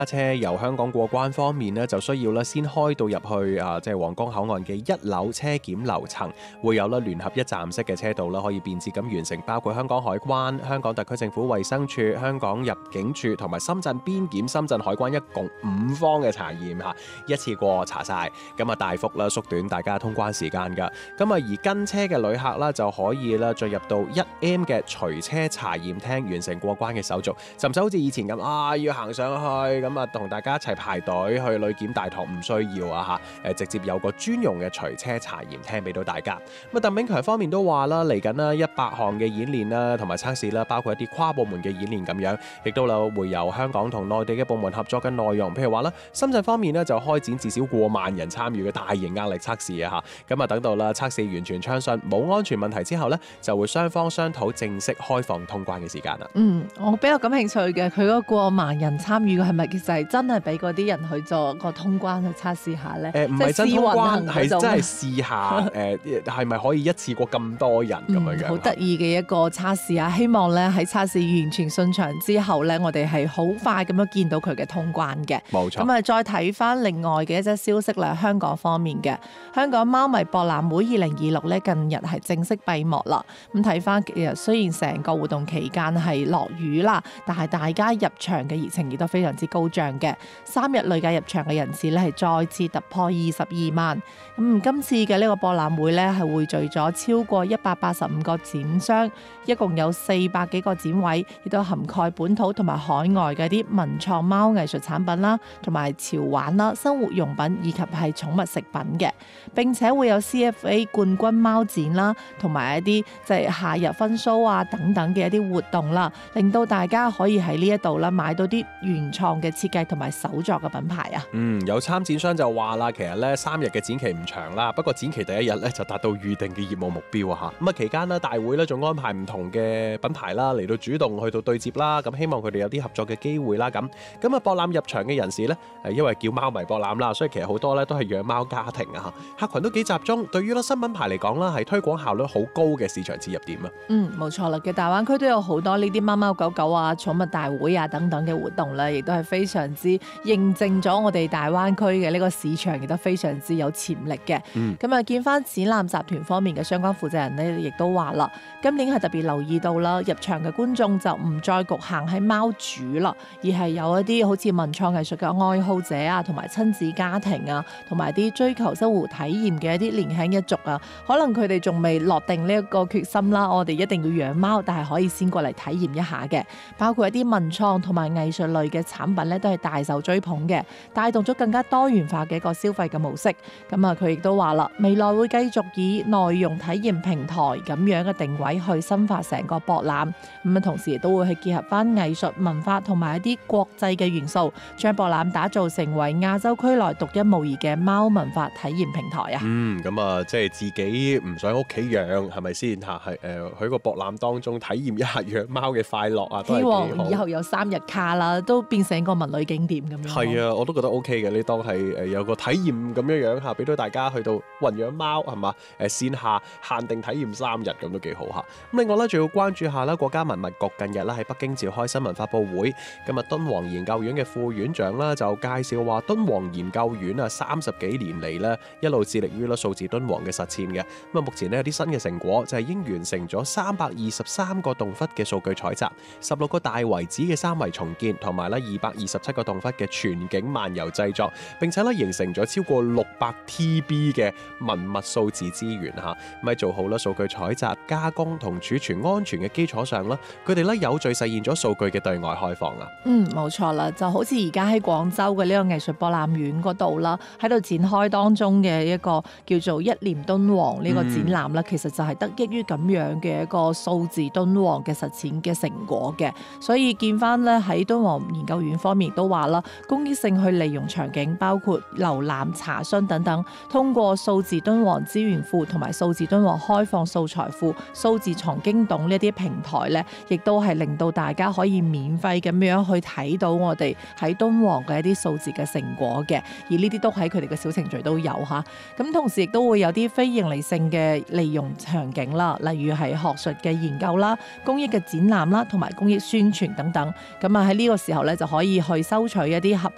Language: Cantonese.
揸車由香港過關方面呢，就需要咧先開到入去即係皇崗口岸嘅1樓車檢樓層，會有咧聯合一站式嘅車道啦，可以便捷咁完成包括香港海關、香港特區政府衛生署、香港入境處同埋深圳邊檢、深圳海關一共5方嘅查驗嚇，一次過查晒，咁大幅啦縮短大家通關時間㗎。咁而跟車嘅旅客啦就可以啦進入到1M 嘅隨車查驗廳，完成過關嘅手續，就唔使好似以前咁要行上去咁同大家一齊排隊去旅檢大堂，唔需要直接有個專用嘅隨車查驗廳俾到大家。咁鄧炳強方面都話啦，嚟緊啦100項嘅演練啦同埋測試啦，包括一啲跨部門嘅演練咁樣，亦都會由香港同內地嘅部門合作嘅內容，譬如話啦，深圳方面呢就開展至少過萬人參與嘅大型壓力測試咁等到啦測試完全暢順冇安全問題之後呢，就會雙方商討正式開放通關嘅時間啦。 我比較感興趣嘅，佢嗰過萬人參與嘅係咪其實係真係俾嗰啲人去做個通關去測試下呢？ 唔係真通關，係真係試下係咪可以一次過咁多人咁樣樣？ 好得意嘅一個測試啊！希望咧喺測試完全順暢之後咧，我哋係好快咁樣見到佢嘅通關嘅。 冇錯。 咁再睇翻另外嘅一則消息啦，香港方面嘅香港貓迷博覽會2026咧，近日係正式閉幕啦。咁睇翻其實雖然成個活動期間係落雨啦，但係大家入場嘅熱情亦都非常之高漲嘅。3日累計入場嘅人次咧係再次突破22萬。今次嘅呢個博覽會咧係匯聚咗超過185個展商，一共有400幾個展位，亦都涵蓋本土同埋海外嘅啲文創貓藝術產品啦，同埋潮玩啦、生活用品以及係寵物食品嘅。並且會有 CFA 冠軍貓展啦，同埋一啲即係夏日分 show 等等嘅一啲活動啦，令到大家可以喺呢一度啦買到啲原創嘅設計同埋手作嘅品牌啊。 有參展商就話啦，其實咧3日嘅展期唔長啦，不過展期第1日咧就達到預定嘅業務目標期間呢，大會咧仲安排唔同嘅品牌啦嚟到主動去到對接啦，咁希望佢哋有啲合作嘅機會啦。咁博覽入場嘅人士呢，因為叫貓迷博覽啦，所以其實好多咧都係養貓家庭客群都幾集中。對於新品牌嚟講啦，係推廣效率好高嘅市場切入點啊。 冇錯啦，嘅大灣區都有好多呢啲貓貓狗狗寵物大會等等嘅活動啦，亦都係非常之認證咗我哋大灣區嘅呢個市場，亦都非常之有潛力嘅。見翻展覽集團方面嘅相關負責人呢，亦都話啦，今年係特別留意到啦，入場嘅觀眾就唔再局限喺貓主啦，而係有一啲好似文創藝術嘅愛好者同埋親子家庭同埋啲追求生活體驗嘅一啲年輕一族可能佢哋仲未落定呢一個決心啦，我哋一定要養貓，但係可以先過嚟體驗一下嘅。包括一啲文創同埋藝術類嘅產品咧，都係大受追捧嘅，帶動咗更加多元化嘅一個消費嘅模式。佢亦都話啦，未來會繼續以內容體驗平台咁樣嘅定位去深化成個博覽。同時亦都會去結合翻藝術文化同埋一啲國際嘅元素，將博覽打造成為亞洲區內獨一無二嘅貓文化體驗平台啊。 即係自己唔想屋企養，係咪先嚇？係喺個博覽當中體驗一下養貓嘅快樂都係幾好。希望以後有3日卡啦，都變成一個文旅景點咁樣。 係啊，我都覺得 OK 嘅。你當係有個體驗咁樣嚇，俾到大家去到雲養貓係嘛？線下限定體驗3日咁都幾好嚇。另外咧，仲要關注下啦，國家文物局近日咧喺北京召開新聞發佈會。今日敦煌研究院嘅副院長啦就介紹話，敦煌研究院30幾年嚟咧一路致力於數字敦煌嘅實踐嘅。目前咧有啲新嘅成果，就係已經完成咗323個洞窟嘅數據採集，16個大遺址嘅3維重建，同埋227個洞窟嘅全景漫遊製作，並且形成咗超過600 TB 嘅文物數字資源嚇。咁喺做好數據採集、加工同儲存安全嘅基礎上啦，佢哋有序實現咗數據嘅對外開放啊。 冇錯啦，就好似而家喺廣州嘅呢個藝術博覽院嗰度啦，喺度展開當中嘅一個叫做一念敦煌呢個展覽啦，其實就係得益於咁樣嘅一個數字敦煌嘅實踐嘅成果嘅。所以見翻咧喺敦煌研究院方面都話啦，公益性去利用場景，包括瀏覽、查詢等等，通過數字敦煌資源庫同埋數字敦煌開放素材庫、數字藏經洞呢啲平台咧，亦都係令到大家可以免費咁樣去睇到我哋喺敦煌嘅一啲數字嘅成果嘅。而呢啲都喺佢哋嘅小程序都有嚇。咁同時亦都會有啲非盈利性嘅利用場景啦，例如係學術嘅研究啦、公益嘅展覽啦，同埋公益宣傳等等。咁喺呢個時候咧就可以去收取一啲合